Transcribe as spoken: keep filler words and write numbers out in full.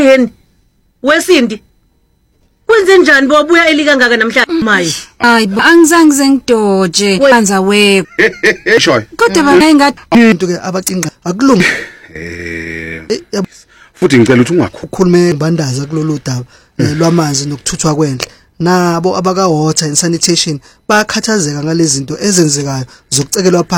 yini wesindi kwenze njani bobuya elikangaka namhlanje maye hayi angizange zengidoje kwanza we shoy kodwa bana ngathi into ke abacinga akulungi eh futhi ngicela ukuthi ungakhulume bandaza kulolu daba lwamanzi nokuthuthwa kwendle nabo abaka water and sanitation bayakhathazeka ngalezi zinto ezenzekayo zokucekelwa